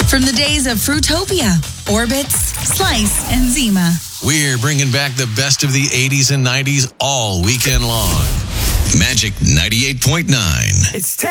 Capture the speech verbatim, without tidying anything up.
From the days of Fruitopia, Orbits, Slice, and Zima. We're bringing back the best of the eighties and nineties all weekend long. Magic ninety-eight point nine. It's